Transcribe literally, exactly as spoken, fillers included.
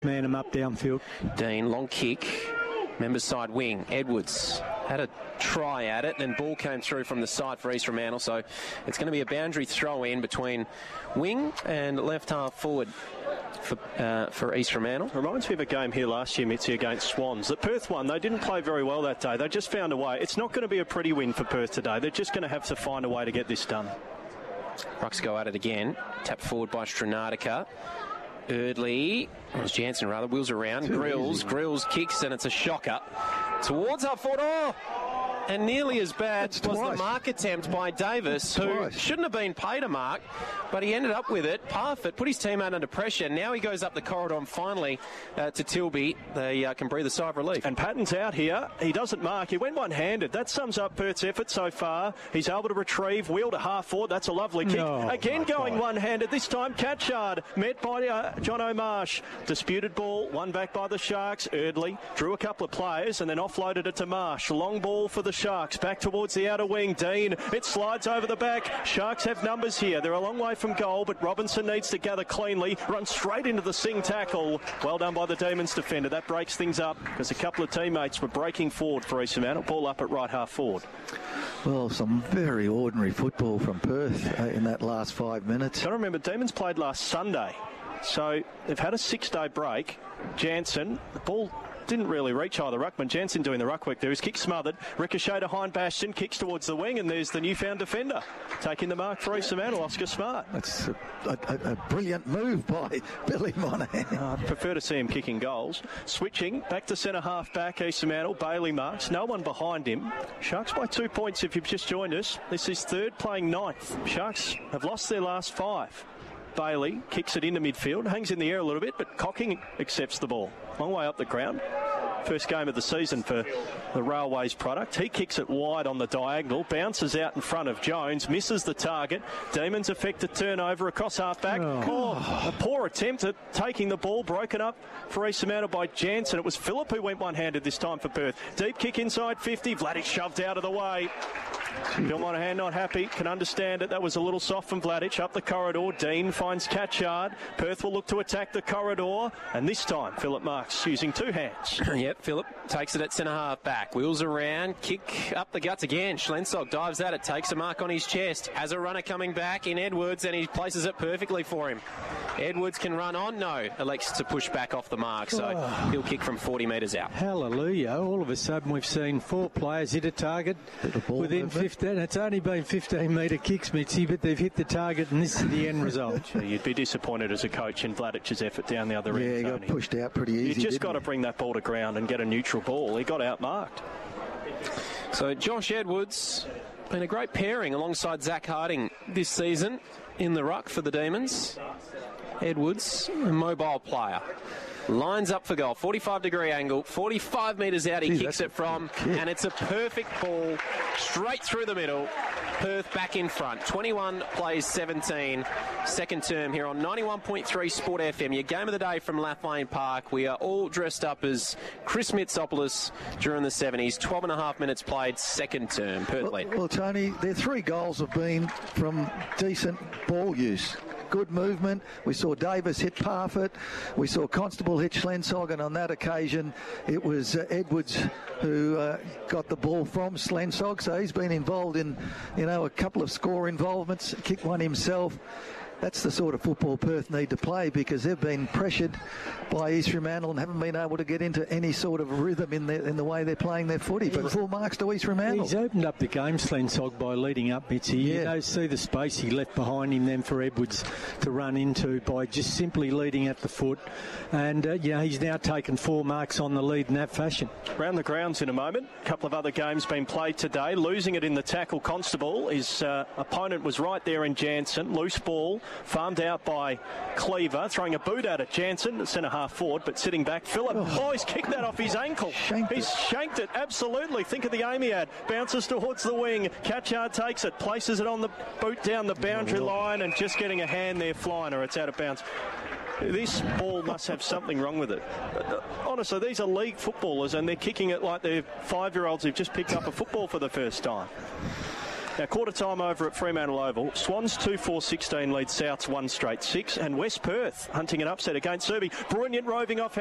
Man him up downfield. Dean, long kick. Members side wing. Edwards had a try at it, and then ball came through from the side for East Fremantle. So it's going to be a boundary throw in between wing and left half forward for, uh, for East Fremantle. Reminds me of a game here last year, Mitzi, against Swans. That Perth won. They didn't play very well that day. They just found a way. It's not going to be a pretty win for Perth today. They're just going to have to find a way to get this done. Rucks go at it again. Tapped forward by Stranatica. Eardley, it was Jansen rather, wheels around, Too Grills, easy. Grills kicks, and it's a shocker. Towards half forward, oh! And nearly as bad That's was twice. the mark attempt by Davis, who Twice. shouldn't have been paid a mark, but he ended up with it. Parfitt put his team out under pressure. Now he goes up the corridor and finally uh, to Tilby. They uh, can breathe a sigh of relief. And Patton's out here. He doesn't mark. He went one-handed. That sums up Perth's effort so far. He's able to retrieve, wheel to half forward. That's a lovely kick. No, Again going God. one-handed. This time Catchard met by uh, John O'Marsh. Disputed ball, one back by the Sharks. Eardley drew a couple of players and then offloaded it to Marsh. Long ball for the Sharks. Back towards the outer wing. Dean, it slides over the back. Sharks have numbers here. They're a long way from goal, but Robinson needs to gather cleanly. Runs straight into the Sing tackle. Well done by the Demons defender. That breaks things up because a couple of teammates were breaking forward for East Fremantle. Ball up at right half forward. Well, some very ordinary football from Perth uh, in that last five minutes. Got to remember, Demons played last Sunday. So they've had a six-day break. Jansen, the ball didn't really reach either ruckman. Jansen doing the ruck work there. His kick smothered. Ricochet to Hind Bastion. Kicks towards the wing, and there's the newfound defender taking the mark for East Fremantle, Oscar Smart. That's a, a, a brilliant move by Billy Monahan. Uh, I'd prefer to see him kicking goals. Switching back to centre half back, East Fremantle. Bailey marks. No one behind him. Sharks by two points if you've just joined us. This is third, playing ninth. Sharks have lost their last five. Bailey kicks it into midfield, hangs in the air a little bit, but Cocking accepts the ball. Long way up the ground. First game of the season for the Railways product. He kicks it wide on the diagonal, bounces out in front of Jones, misses the target. Demons effect a turnover across half-back. Oh. Oh, a poor attempt at taking the ball, broken up for East Fremantle by Jansen. It was Phillip who went one-handed this time for Perth. Deep kick inside fifty, Vladic shoved out of the way. Bill Monahan not happy, can understand it. That was a little soft from Vladic. Up the corridor, Dean finds Catchard. Perth will look to attack the corridor, and this time Phillip marks using two hands. Yep, Phillip takes it at centre half back, wheels around, kick up the guts again. Schlensog dives at it, takes a mark on his chest. Has a runner coming back in Edwards, and he places it perfectly for him. Edwards can run on, no, elects to push back off the mark, so Oh. he'll kick from forty metres out. Hallelujah. All of a sudden we've seen four players hit a target within fifteen. It's only been fifteen metre kicks, Mitzi, but they've hit the target, and this is the end result. So you'd be disappointed as a coach in Vladic's effort down the other Yeah, end. he got Tony. pushed out pretty easy. You just didn't got to he? bring that ball to ground and get a neutral ball. He got outmarked. So Josh Edwards, been a great pairing alongside Zach Harding this season in the ruck for the Demons. Edwards, a mobile player. Lines up for goal, forty-five degree angle, forty-five metres out he Gee, kicks that's it from, and it's a perfect ball straight through the middle. Perth back in front, twenty-one plays seventeen, second term here on ninety-one point three Sport F M. Your game of the day from Lathlane Park. We are all dressed up as Chris Mitsopoulos during the seventies, twelve and a half minutes played, second term, Perth Well, lead. well, Tony, their three goals have been from decent ball use. Good movement. We saw Davis hit Parfitt. We saw Constable hit Schlensog, and on that occasion it was uh, Edwards who uh, got the ball from Schlensog. So he's been involved in, you know, a couple of score involvements, kicked one himself. That's the sort of football Perth need to play, because they've been pressured by East Fremantle and haven't been able to get into any sort of rhythm in the, in the way they're playing their footy. But full marks to East Fremantle. He's opened up the game, Schlensog, by leading up, Mitzi. Yeah. You know, see the space he left behind him then for Edwards to run into by just simply leading at the foot. And, uh, you know, he's now taken four marks on the lead in that fashion. Round the grounds in a moment. A couple of other games being played today. Losing it in the tackle, Constable. His uh, opponent was right there in Jansen. Loose ball, farmed out by Cleaver. Throwing a boot at it. Jansen, centre half forward, but sitting back. Phillip, oh, oh he's kicked that off his ankle. Shanked he's it. shanked it, absolutely. Think of the aim he had. Bounces towards the wing. Catchard takes it, places it on the boot down the boundary Oh, line, and just getting a hand there flying, or it's out of bounds. This ball must have something wrong with it. Honestly, these are league footballers, and they're kicking it like they're five-year-olds who've just picked up a football for the first time. Now, quarter time over at Fremantle Oval. Swans two four sixteen lead Souths one straight six. And West Perth hunting an upset against Serby. Brilliant roving off.